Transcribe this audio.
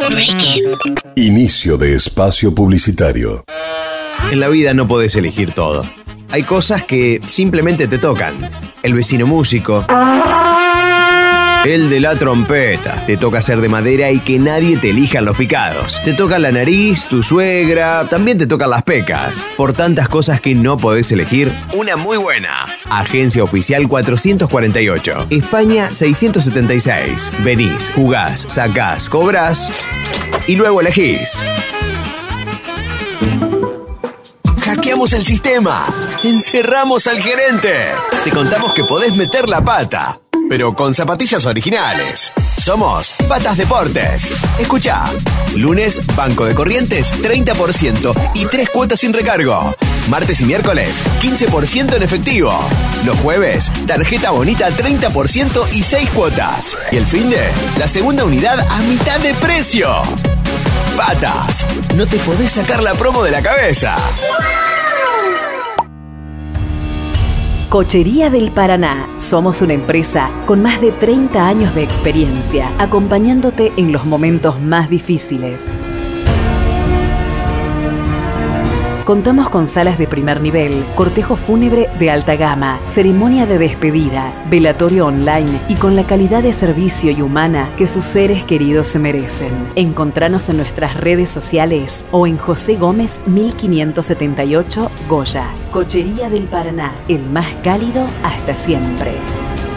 Inicio de espacio publicitario. En la vida no podés elegir todo. Hay cosas que simplemente te tocan. El vecino músico. El de la trompeta. Te toca ser de madera y que nadie te elija en los picados. Te toca la nariz, tu suegra. También te tocan las pecas. Por tantas cosas que no podés elegir, una muy buena. Agencia Oficial 448. España 676. Venís, jugás, sacás, cobrás y luego elegís. Hackeamos el sistema. Encerramos al gerente. Te contamos que podés meter la pata, pero con zapatillas originales. Somos Patas Deportes. Escuchá. Lunes, Banco de Corrientes, 30% y 3 cuotas sin recargo. Martes y miércoles, 15% en efectivo. Los jueves, tarjeta bonita 30% y 6 cuotas. Y el finde, la segunda unidad a mitad de precio. Patas, no te podés sacar la promo de la cabeza. Cochería del Paraná. Somos una empresa con más de 30 años de experiencia, acompañándote en los momentos más difíciles. Contamos con salas de primer nivel, cortejo fúnebre de alta gama, ceremonia de despedida, velatorio online y con la calidad de servicio y humana que sus seres queridos se merecen. Encontranos en nuestras redes sociales o en José Gómez 1578 Goya. Cochería del Paraná, el más cálido hasta siempre.